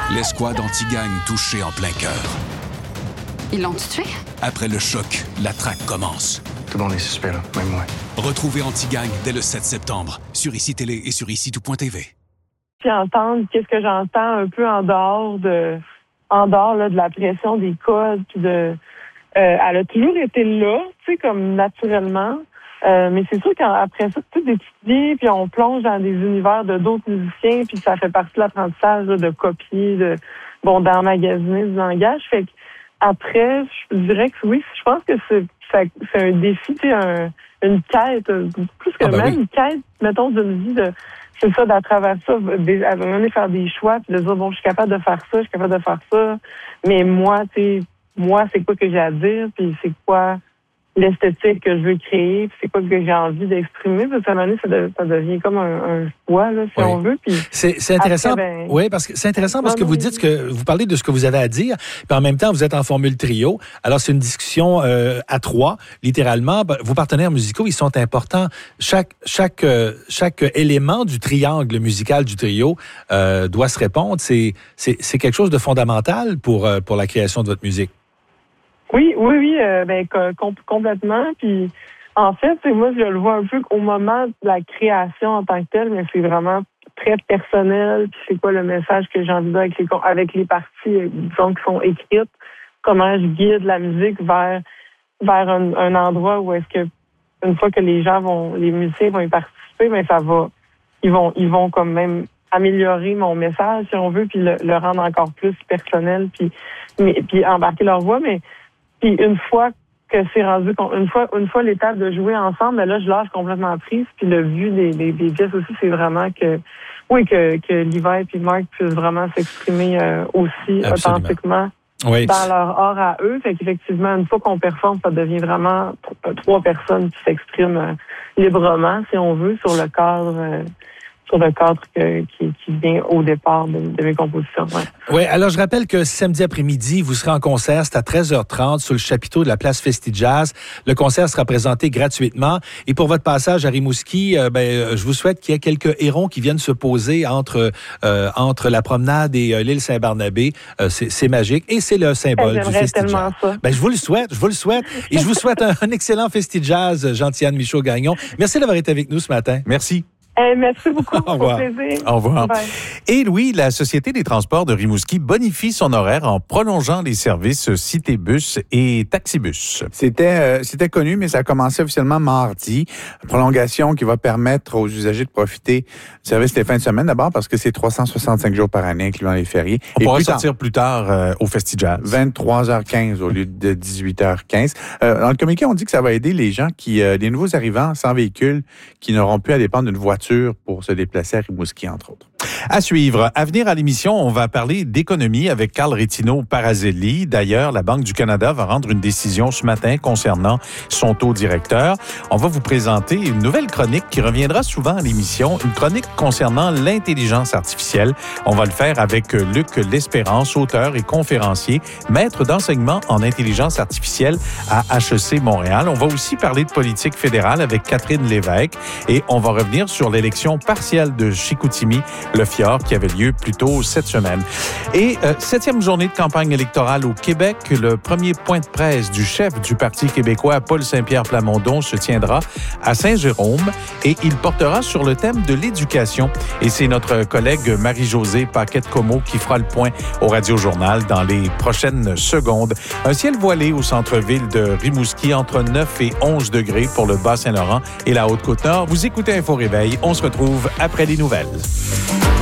L'escouade anti-gang touchée en plein cœur. Ils l'ont tué? Après le choc, la traque commence. Tout le monde est suspect, là, même moi. Retrouvez Anti-Gang dès le 7 septembre sur ICI Télé et sur ICI-tout.tv. Puis entendre qu'est-ce que j'entends un peu en dehors de la pression des codes, puis elle a toujours été là, tu sais, comme naturellement. Mais c'est sûr qu'après ça, tu d'étudier, puis on plonge dans des univers de d'autres musiciens, puis ça fait partie de l'apprentissage là, de copier, d'emmagasiner du langage. Fait que après, je dirais que oui, je pense que c'est un défi, tu sais, une quête, plus que une quête, mettons, d'une vie c'est ça, d'à travers ça, à un moment donné, faire des choix, puis de dire, bon, je suis capable de faire ça, je suis capable de faire ça, mais moi, tu sais, c'est quoi que j'ai à dire, puis c'est quoi l'esthétique que je veux créer, puis c'est quoi que j'ai envie d'exprimer, parce qu'à un moment donné, ça devient comme un choix, là, si on veut. Puis c'est intéressant. Après, oui, parce que c'est intéressant parce que vous dites vous parlez de ce que vous avez à dire, puis en même temps, vous êtes en formule trio. Alors, c'est une discussion à trois, littéralement. Vos partenaires musicaux, ils sont importants. Chaque élément du triangle musical du trio doit se répondre. C'est quelque chose de fondamental pour la création de votre musique. Oui, complètement. Puis, en fait, moi, je le vois un peu au moment de la création en tant que telle, mais c'est vraiment très personnel. Puis, c'est quoi le message que j'ai envie de dire avec les parties, disons, qui sont écrites. Comment je guide la musique vers un endroit où est-ce que, une fois que les musiciens vont y participer, mais ils vont comme même améliorer mon message, si on veut, puis le rendre encore plus personnel, puis embarquer leur voix, mais puis une fois que c'est rendu, une fois l'étape de jouer ensemble, là, je lâche complètement prise. Puis le but des pièces aussi, c'est vraiment que Liva et Marc puissent vraiment s'exprimer aussi authentiquement dans leur art à eux. Fait qu'effectivement, une fois qu'on performe, ça devient vraiment trois personnes qui s'expriment librement, si on veut, sur le cadre qui vient au départ de mes compositions. Oui, alors je rappelle que samedi après-midi, vous serez en concert, c'est à 13h30 sur le chapiteau de la place Festi-Jazz. Le concert sera présenté gratuitement. Et pour votre passage à Rimouski, je vous souhaite qu'il y ait quelques hérons qui viennent se poser entre la promenade et l'île Saint-Barnabé. C'est magique et c'est le symbole du Festi-Jazz. Je vous le souhaite. Et je vous souhaite un excellent Festi-Jazz, Gentiane Michaud-Gagnon. Merci d'avoir été avec nous ce matin. Merci. Merci beaucoup. Au revoir. Plaisir. Au revoir. Bye. Et Louis, la Société des transports de Rimouski bonifie son horaire en prolongeant les services Citébus et Taxibus. C'était connu, mais ça a commencé officiellement mardi. Une prolongation qui va permettre aux usagers de profiter du service les fins de semaine, d'abord parce que c'est 365 jours par année, incluant les fériés. On pourra sortir plus tard au Festi-Jazz. 23h15 au lieu de 18h15. Dans le communiqué, on dit que ça va aider les gens les nouveaux arrivants sans véhicule qui n'auront plus à dépendre d'une voiture pour se déplacer à Rimouski, entre autres. À suivre. À venir à l'émission, on va parler d'économie avec Carl Rétino-Parazelli. D'ailleurs, la Banque du Canada va rendre une décision ce matin concernant son taux directeur. On va vous présenter une nouvelle chronique qui reviendra souvent à l'émission, une chronique concernant l'intelligence artificielle. On va le faire avec Luc L'Espérance, auteur et conférencier, maître d'enseignement en intelligence artificielle à HEC Montréal. On va aussi parler de politique fédérale avec Catherine Lévesque et on va revenir sur l'élection partielle de Chicoutimi, le Fjord, qui avait lieu plus tôt cette semaine. Et 7e journée de campagne électorale au Québec, le premier point de presse du chef du Parti québécois, Paul Saint-Pierre Plamondon, se tiendra à Saint-Jérôme et il portera sur le thème de l'éducation. Et c'est notre collègue Marie-Josée Paquette-Comeau qui fera le point au Radio-Journal dans les prochaines secondes. Un ciel voilé au centre-ville de Rimouski, entre 9 et 11 degrés pour le Bas-Saint-Laurent et la Haute-Côte-Nord. Vous écoutez Info Réveil. On se retrouve après les nouvelles.